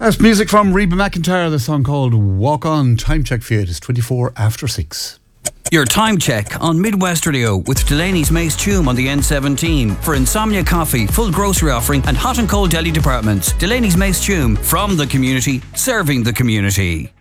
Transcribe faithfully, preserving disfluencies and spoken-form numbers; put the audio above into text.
That's music from Reba McEntire, the song called Walk On. Time check for you, it is twenty-four after six. Your time check on Midwest Radio with Delaney's Mace Tume on the N seventeen. For Insomnia Coffee, full grocery offering and hot and cold deli departments. Delaney's Mace Tume, from the community, serving the community.